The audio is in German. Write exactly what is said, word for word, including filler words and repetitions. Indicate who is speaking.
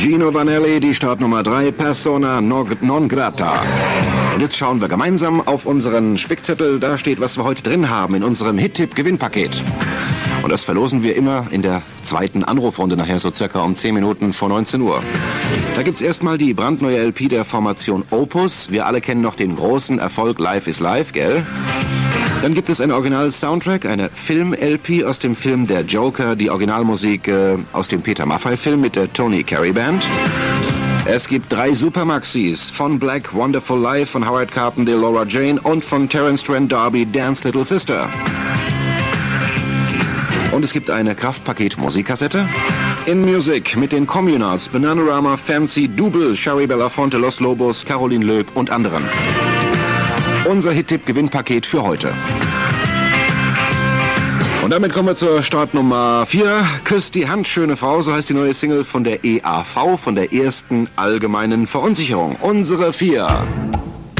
Speaker 1: Gino Vanelli, die Startnummer drei, Persona non grata. Und jetzt schauen wir gemeinsam auf unseren Spickzettel. Da steht, was wir heute drin haben in unserem Hit-Tipp-Gewinnpaket. Und das verlosen wir immer in der zweiten Anrufrunde, nachher so circa um zehn Minuten vor neunzehn Uhr. Da gibt's erstmal die brandneue L P der Formation Opus. Wir alle kennen noch den großen Erfolg Life is Life, gell? Dann gibt es einen Original-Soundtrack, eine Film-L P aus dem Film Der Joker, die Originalmusik äh, aus dem Peter Maffay-Film mit der Tony Carey Band. Es gibt drei Supermaxis von Black, Wonderful Life, von Howard Carpendale, Laura Jane und von Terence Trent D'Arby, Dance Little Sister. Und es gibt eine Kraftpaket-Musikkassette. In Music mit den Communards, Bananarama, Fancy, Double, Sherry Belafonte, Los Lobos, Caroline Loeb und anderen. Unser Hit-Tipp-Gewinnpaket für heute. Und damit kommen wir zur Startnummer vier. Küsst die Hand, schöne Frau, so heißt die neue Single von der E A V, von der ersten allgemeinen Verunsicherung. Unsere vier.